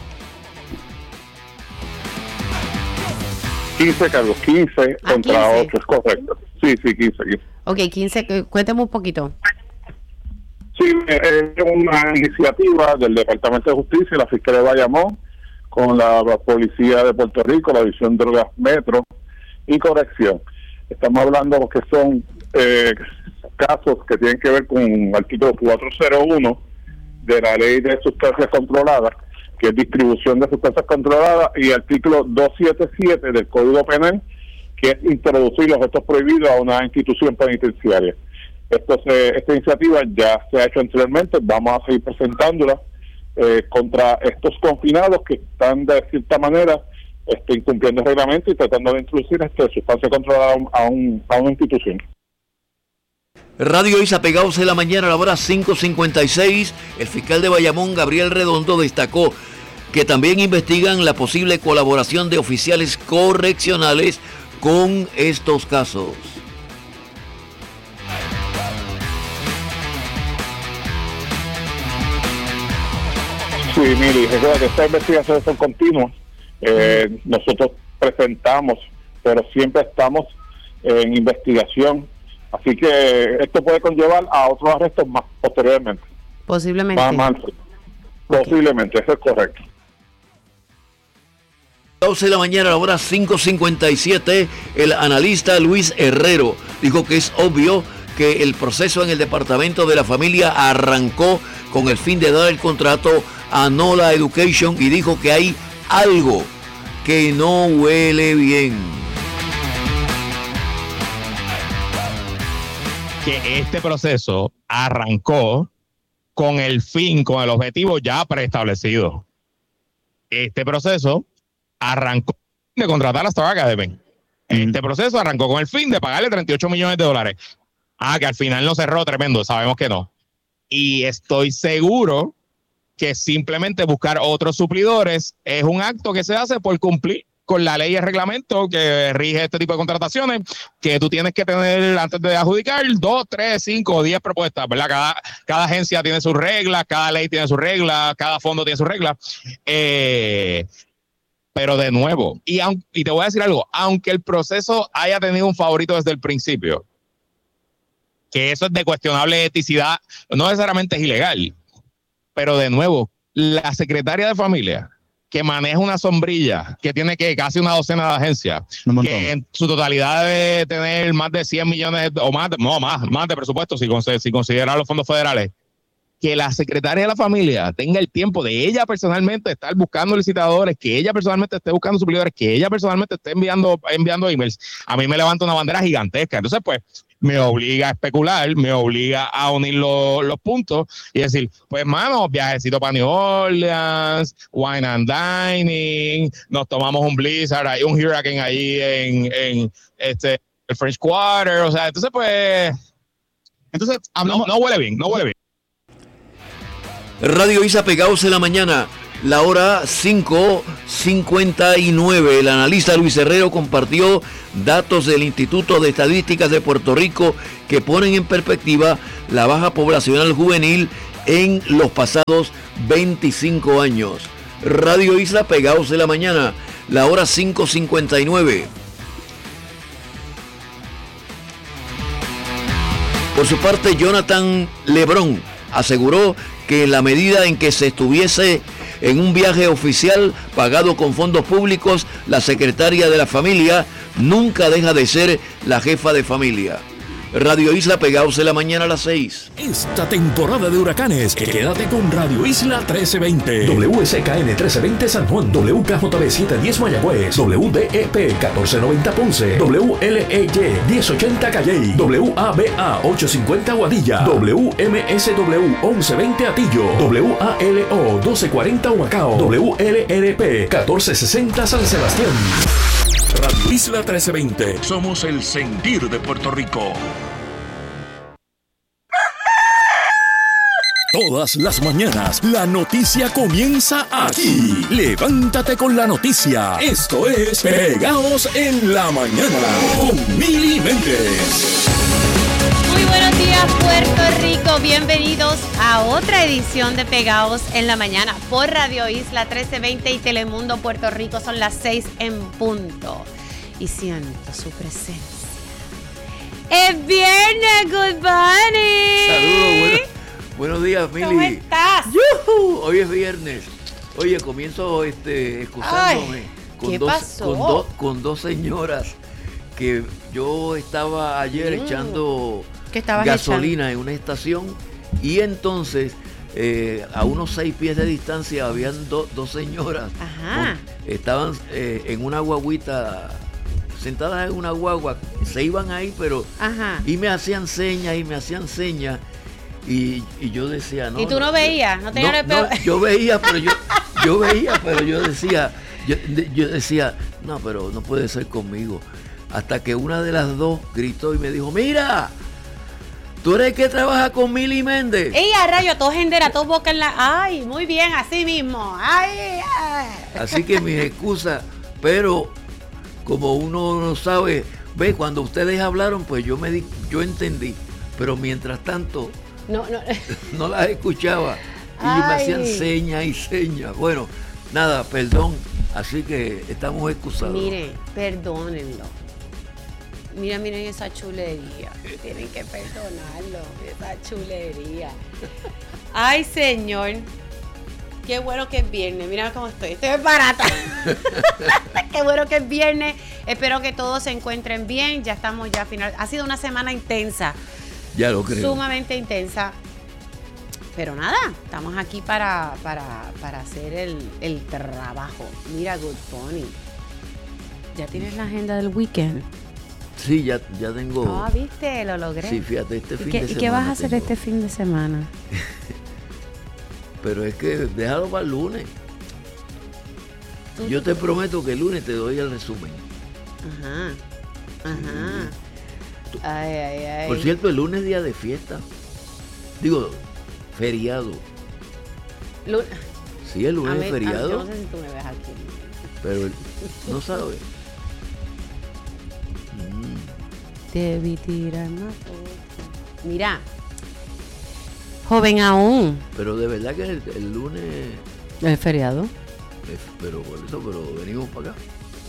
quince cargos, quince Ah, contra quince. ocho, es correcto. Sí, sí, quince, quince. Ok, quince, eh, cuéntame un poquito. Sí, es una iniciativa del Departamento de Justicia y la Fiscalía de Bayamón con la Policía de Puerto Rico, la División de Drogas Metro y Corrección. Estamos hablando que son eh, casos que tienen que ver con el artículo cuatrocientos uno de la Ley de Sustancias Controladas, que es distribución de sustancias controladas, y el artículo doscientos setenta y siete del Código Penal, que es introducir los objetos prohibidos a una institución penitenciaria. Esto se, esta iniciativa ya se ha hecho anteriormente, vamos a seguir presentándola eh, contra estos confinados que están de cierta manera este, incumpliendo el reglamento y tratando de introducir este, sustancia controlada a, un, a, un, a una institución. Radio Isla Pegados en la mañana a la hora cinco cincuenta y seis. El fiscal de Bayamón, Gabriel Redondo, destacó que también investigan la posible colaboración de oficiales correccionales con estos casos. Sí, mire, recuerda que estas investigaciones son continuas. Eh, nosotros presentamos, pero siempre estamos en investigación. Así que esto puede conllevar a otros arrestos más posteriormente. Posiblemente. Más, más, posiblemente, eso es correcto. doce de la mañana a la hora cinco cincuenta y siete, el analista Luis Herrero dijo que es obvio que el proceso en el Departamento de la Familia arrancó con el fin de dar el contrato a Nola Education y dijo que hay algo que no huele bien. Que este proceso arrancó con el fin, con el objetivo ya preestablecido. Este proceso arrancó de contratar a Star Academy. Este proceso arrancó con el fin de pagarle treinta y ocho millones de dólares. Ah, que al final no cerró, tremendo, sabemos que no. Y estoy seguro que simplemente buscar otros suplidores es un acto que se hace por cumplir con la ley y el reglamento que rige este tipo de contrataciones, que tú tienes que tener antes de adjudicar dos, tres, cinco o diez propuestas, ¿verdad? Cada, cada agencia tiene sus reglas, cada ley tiene sus reglas, cada fondo tiene sus reglas. Eh, pero de nuevo, y, aun, y te voy a decir algo, aunque el proceso haya tenido un favorito desde el principio, que eso es de cuestionable eticidad, no necesariamente es ilegal, pero de nuevo, la secretaria de familia que maneja una sombrilla, que tiene que casi una docena de agencias, que en su totalidad debe tener más de cien millones o más, no, más, más de presupuesto si, si considera los fondos federales, que la secretaria de la familia tenga el tiempo de ella personalmente estar buscando licitadores, que ella personalmente esté buscando suplidores, que ella personalmente esté enviando, enviando emails, a mí me levanta una bandera gigantesca. Entonces, pues, me obliga a especular, me obliga a unir lo, los puntos y decir, pues, mano, viajecito para New Orleans, wine and dining, nos tomamos un blizzard, hay un hurricane ahí en, en este, el French Quarter, o sea, entonces, pues, entonces, no, no huele bien, no huele bien. Radio Isla Pegados en la mañana, la hora cinco cincuenta y nueve. El analista Luis Herrero compartió datos del Instituto de Estadísticas de Puerto Rico que ponen en perspectiva la baja poblacional juvenil en los pasados veinticinco años. Radio Isla Pegados en la mañana, la hora cinco cincuenta y nueve. Por su parte, Jonathan Lebrón aseguró que en la medida en que se estuviese en un viaje oficial pagado con fondos públicos, la secretaria de la familia nunca deja de ser la jefa de familia. Radio Isla Pegados en la mañana a las seis. Esta temporada de huracanes, quédate con Radio Isla trece veinte. W S K N trece veinte San Juan, W K J B setecientos diez Mayagüez, W D E P catorce noventa Ponce, W L E Y diez ochenta Calley, W A B A ochocientos cincuenta Guadilla, W M S W once veinte Atillo, W A L O doce cuarenta Humacao, W L R P catorce sesenta San Sebastián. Radio Isla trece veinte. Somos el sentir de Puerto Rico. Todas las mañanas, la noticia comienza aquí. Levántate con la noticia. Esto es Pegados en la Mañana con Mili Méndez. Muy buenos días, Puerto Rico. Bienvenidos a otra edición de Pegados en la Mañana por Radio Isla trece veinte y Telemundo Puerto Rico. Son las seis en punto. Y siento su presencia. ¡Es viernes, good morning! Saludos, bueno, buenos días, Mili. ¿Cómo estás? ¡Yuhu! Hoy es viernes. Oye, comienzo este, excusándome. Ay, con ¿qué dos, pasó? Con, do, con dos señoras que yo estaba ayer Mm. echando ¿Qué estabas gasolina en una estación y entonces eh, a unos seis pies de distancia habían do, dos señoras. Ajá. Con, estaban eh, en una guaguita sentadas en una guagua, se iban ahí, pero... Ajá. Y me hacían señas, y me hacían señas, y, y yo decía, no... ¿Y tú no, no veías? ¿No tenías no, el no, yo veía, pero yo, yo veía, pero yo decía, yo, yo decía, no, pero no puede ser conmigo. Hasta que una de las dos gritó y me dijo, mira, tú eres el que trabaja con Mili Méndez. ¡Ey, a rayo! Todo gendera, todo boca en la... ¡Ay, muy bien, así mismo! ¡Ay, ay! Así que mis excusas, pero como uno no sabe, ve, cuando ustedes hablaron, pues yo me di, yo entendí, pero mientras tanto no, no. no las escuchaba y Ay. me hacían señas y señas. Bueno, nada, perdón, así que estamos excusados. Mire, perdónenlo. Mira, miren esa chulería. Tienen que perdonarlo, esa chulería. Ay, señor. Qué bueno que es viernes. Mira cómo estoy. Estoy barata. Qué bueno que es viernes. Espero que todos se encuentren bien. Ya estamos ya a final. Ha sido una semana intensa. Ya lo creo. Sumamente intensa. Pero nada, estamos aquí para, para, para hacer el, el trabajo. Mira, Good Pony. ¿Ya tienes la agenda del weekend? Sí, ya, ya tengo. Ah, viste, lo logré. Sí, fíjate, este fin ¿Y qué, de ¿y semana. qué vas a hacer tengo... este fin de semana? Pero es que déjalo para el lunes. Yo te prometo que el lunes te doy el resumen. Ajá. Ajá. Ay, ay, ay. Por cierto, el lunes es día de fiesta. Digo, feriado. Lu- Sí, el lunes A mí- es a mí- feriado. Yo no sé si tú me ves aquí. Pero el- no sabes. Debí tirar más fotos. Mira, joven aún. Pero de verdad que el, el lunes. ¿Es feriado? es- pero por eso, pero venimos para acá.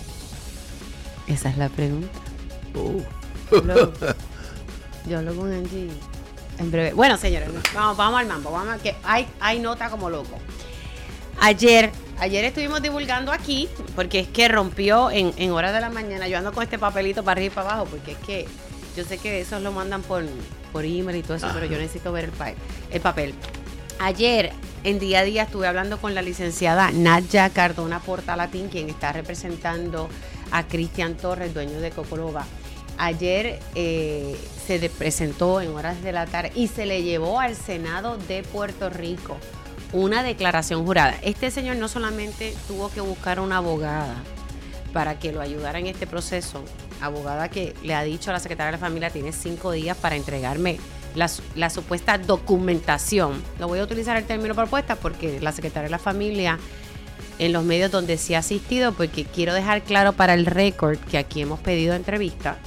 Esa es la pregunta. Oh. Lo- yo hablo con Angie en breve. Bueno, señores, vamos, vamos al mambo. Vamos a que hay, hay nota como loco. Ayer, ayer estuvimos divulgando aquí, porque es que rompió en, en horas de la mañana. Yo ando con este papelito para arriba y para abajo, porque es que yo sé que esos lo mandan por, por email y todo eso, Ajá. pero yo necesito ver el, pa- el papel. Ayer, en día a día, estuve hablando con la licenciada Nadja Cardona Portalatín, quien está representando a Cristian Torres, dueño de Cocoloba. Ayer eh, se de- presentó en horas de la tarde y se le llevó al Senado de Puerto Rico una declaración jurada. Este señor no solamente tuvo que buscar una abogada para que lo ayudara en este proceso, abogada que le ha dicho a la secretaria de la familia, tiene cinco días para entregarme la, su- la supuesta documentación. Lo voy a utilizar el término propuesta porque la secretaria de la familia, en los medios donde sí ha asistido, porque quiero dejar claro para el récord que aquí hemos pedido entrevista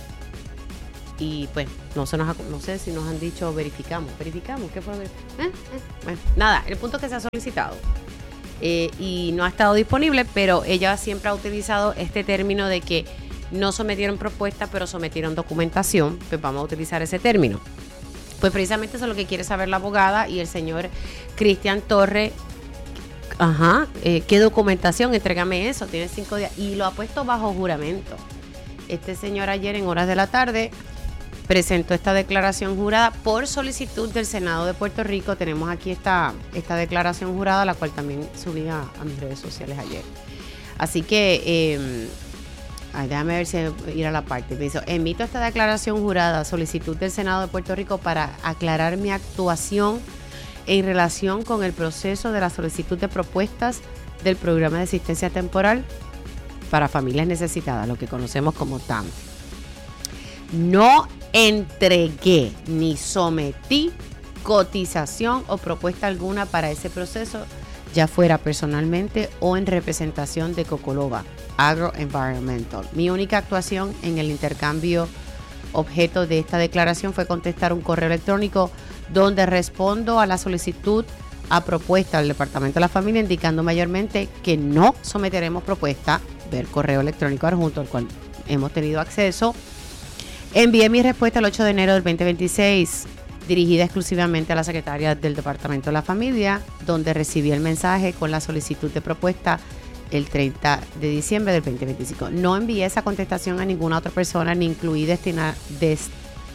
y pues no se nos ha- no sé si nos han dicho verificamos, verificamos, ¿qué fue? lo que- ¿Eh? ¿Eh? Bueno, nada, el punto es que se ha solicitado eh, y no ha estado disponible, pero ella siempre ha utilizado este término de que no sometieron propuesta, pero sometieron documentación, pues vamos a utilizar ese término. Pues precisamente eso es lo que quiere saber la abogada y el señor Cristian Torres. Ajá, eh, ¿qué documentación? Entrégame eso, tiene cinco días. Y lo ha puesto bajo juramento. Este señor ayer en horas de la tarde presentó esta declaración jurada por solicitud del Senado de Puerto Rico. Tenemos aquí esta, esta declaración jurada, la cual también subí a, a mis redes sociales ayer. Así que, eh, ay, déjame ver si ir a la parte. Me dice, emito esta declaración jurada, solicitud del Senado de Puerto Rico para aclarar mi actuación en relación con el proceso de la solicitud de propuestas del Programa de Asistencia Temporal para Familias Necesitadas, lo que conocemos como T A M. No entregué ni sometí cotización o propuesta alguna para ese proceso, ya fuera personalmente o en representación de Cocoloba Agroenvironmental. Mi única actuación en el intercambio objeto de esta declaración fue contestar un correo electrónico donde respondo a la solicitud a propuesta del Departamento de la Familia, indicando mayormente que no someteremos propuesta, ver correo electrónico adjunto al cual hemos tenido acceso. Envié mi respuesta el ocho de enero del veinte veintiséis, dirigida exclusivamente a la secretaria del Departamento de la Familia, donde recibí el mensaje con la solicitud de propuesta el treinta de diciembre del veinte veinticinco. No envié esa contestación a ninguna otra persona, ni incluí destina, desti,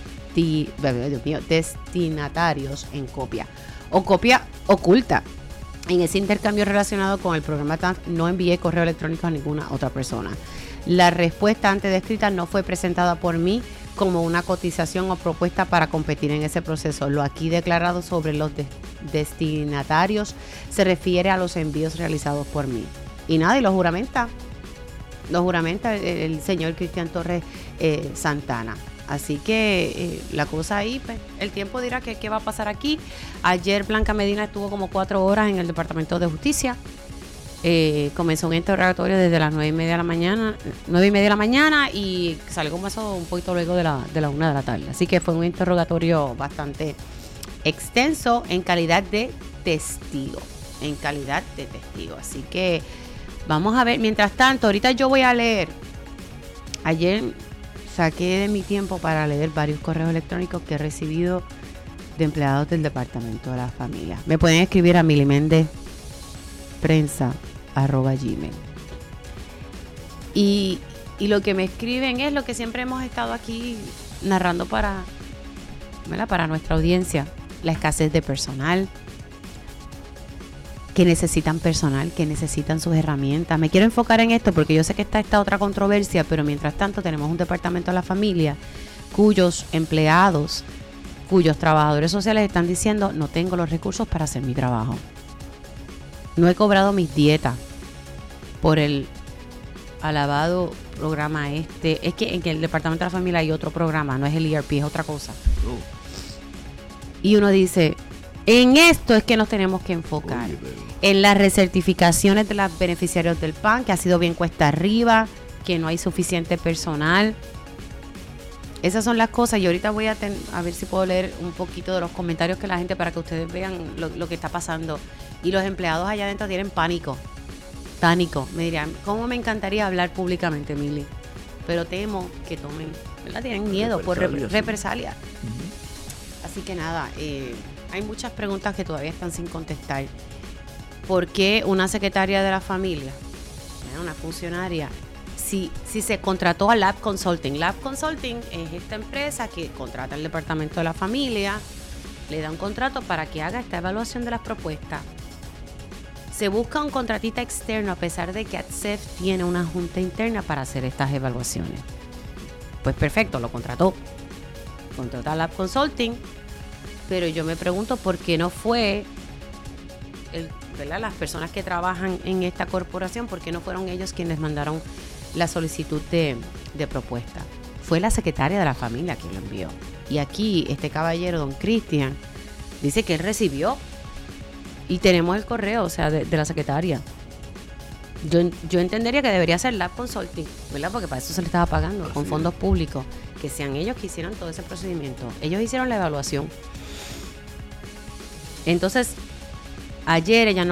Dios mío, destinatarios en copia o copia oculta. En ese intercambio relacionado con el programa T A M, no envié correo electrónico a ninguna otra persona. La respuesta antes descrita no fue presentada por mí como una cotización o propuesta para competir en ese proceso. Lo aquí declarado sobre los de- destinatarios se refiere a los envíos realizados por mí. Y nada, y lo juramenta. Lo juramenta el, el señor Cristian Torres eh, Santana. Así que eh, la cosa ahí, pues, el tiempo dirá que qué va a pasar aquí. Ayer Blanca Medina estuvo como cuatro horas en el Departamento de Justicia. Eh, comenzó un interrogatorio desde las nueve y media de la mañana, nueve y media de la mañana y salió como eso un poquito luego de la, de la una de la tarde. Así que fue un interrogatorio bastante extenso en calidad de testigo, en calidad de testigo. Así que vamos a ver. Mientras tanto, ahorita yo voy a leer. Ayer saqué de mi tiempo para leer varios correos electrónicos que he recibido de empleados del Departamento de la Familia. Me pueden escribir a Milimendez prensa arroba gmail. Y, y lo que me escriben es lo que siempre hemos estado aquí narrando para, ¿verdad? Para nuestra audiencia. La escasez de personal, que necesitan personal, que necesitan sus herramientas. Me quiero enfocar en esto porque yo sé que está esta otra controversia, pero mientras tanto tenemos un Departamento de la Familia cuyos empleados, cuyos trabajadores sociales están diciendo no tengo los recursos para hacer mi trabajo. No he cobrado mis dietas por el alabado programa este. Es que en el Departamento de la Familia hay otro programa, no es el E R P, es otra cosa. Oh. Y uno dice, en esto es que nos tenemos que enfocar. Oye, en las recertificaciones de los beneficiarios del P A N, que ha sido bien cuesta arriba, que no hay suficiente personal. Esas son las cosas. Y ahorita voy a, ten, a ver si puedo leer un poquito de los comentarios que la gente, para que ustedes vean lo, lo que está pasando. Y los empleados allá adentro tienen pánico. Pánico. Me dirían, ¿cómo me encantaría hablar públicamente, Mili? Pero temo que tomen, ¿verdad? Tienen miedo por rep- represalia. Uh-huh. Así que nada, eh, hay muchas preguntas que todavía están sin contestar. ¿Por qué una secretaria de la familia, una funcionaria, si, si se contrató a Lab Consulting? Lab Consulting es esta empresa que contrata al Departamento de la Familia, le da un contrato para que haga esta evaluación de las propuestas. Se busca un contratista externo a pesar de que A T S E F tiene una junta interna para hacer estas evaluaciones. Pues perfecto, lo contrató. Contrató a Lab Consulting, pero yo me pregunto por qué no fue el, ¿verdad? Las personas que trabajan en esta corporación, por qué no fueron ellos quienes mandaron la solicitud de, de propuesta. Fue la secretaria de la familia quien lo envió. Y aquí este caballero, don Cristian, dice que él recibió. Y tenemos el correo, o sea, de, de la secretaria. Yo, yo entendería que debería ser Lab Consulting, ¿verdad? Porque para eso se le estaba pagando, con fondos públicos. Que sean ellos que hicieron todo ese procedimiento. Ellos hicieron la evaluación. Entonces, ayer ella no